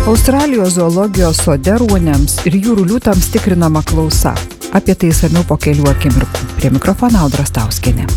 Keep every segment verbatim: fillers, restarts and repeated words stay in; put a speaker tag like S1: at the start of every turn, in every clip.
S1: Australijos zoologijos sode ruoniams ir jūrų liūtams tikrinama klausa. Apie tai išsamiau po kelių akimirkų. Prie mikrofono Audra Stauskienė.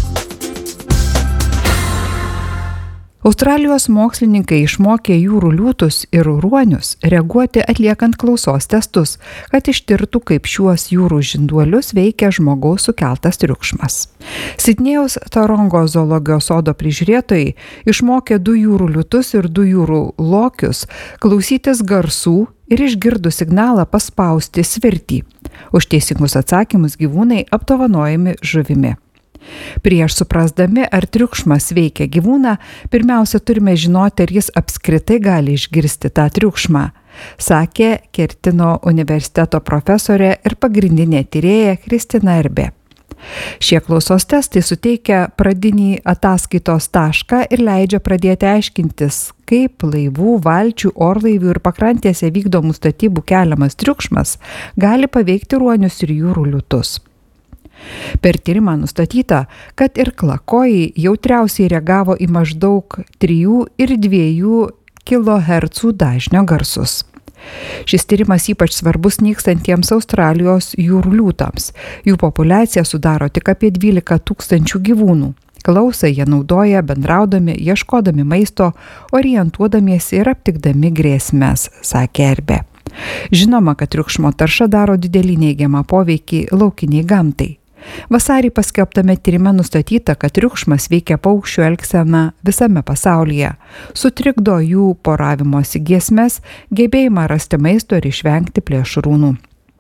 S1: Australijos mokslininkai išmokė jūrų liūtus ir ruonius reaguoti atliekant klausos testus, kad ištirtų, kaip šiuos jūrų žinduolius veikia žmogaus sukeltas triukšmas. Sidnėjaus Tarongo zoologijos sodo prižiūrėtojai išmokė du jūrų liūtus ir du jūrų lokius klausytis garsų ir išgirdus signalą paspausti svirtį. Už teisingus atsakymus gyvūnai apdovanojami žuvimi. Prieš suprasdami, ar triukšmas veikia gyvūną, pirmiausia turime žinoti, ar jis apskritai gali išgirsti tą triukšmą, sakė Kertino universiteto profesorė ir pagrindinė tyrėja Kristina Erbė. Šie klausos testai suteikia pradinį ataskaitos tašką ir leidžia pradėti aiškintis, kaip laivų, valčių, orlaivių ir pakrantėse vykdomų statybų keliamas triukšmas gali paveikti ruonius ir jūrų liūtus. Per tyrimą nustatyta, kad ir klakojai jautriausiai reagavo į maždaug trijų ir dviejų kilohercų dažnio garsus. Šis tyrimas ypač svarbus nykstantiems Australijos jūrų liūtams. Jų populiacija sudaro tik apie dvylika tūkstančių gyvūnų. Klausą jie naudoja bendraudami, ieškodami maisto, orientuodamiesi ir aptikdami grėsmes, sakė Erbė. Žinoma, kad triukšmo tarša daro didelį neigiamą poveikį laukiniai gamtai. Vasarį paskelbtame tyrime nustatyta, kad triukšmas veikia paukščių elgseną visame pasaulyje, sutrikdo jų poravimosi giesmes, gebėjimą rasti maisto ir išvengti plėšrūnų.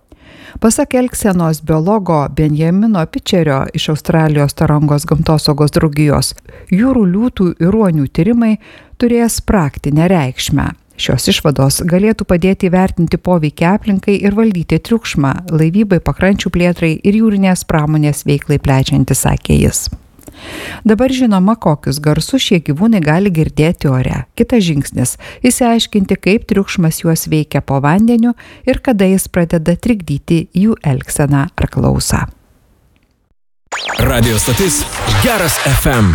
S1: Pasak elgsenos biologo Benjamino Pitcherio iš Australijos Tarongos gamtosaugos draugijos, jūrų liūtų ir ruonių tyrimai turės praktinę reikšmę. Šios išvados galėtų padėti įvertinti poveikį aplinkai ir valdyti triukšmą, laivybai, pakrančių plėtrai ir jūrinės pramonės veiklai plečiantis, sakė jis. Dabar žinoma, kokius garsus šie gyvūnai gali girdėti ore. Kitas žingsnis – išsiaiškinti, kaip triukšmas juos veikia po vandeniu ir kada jis pradeda trikdyti jų elgseną ar klausą.
S2: Radio stotis Geras F M.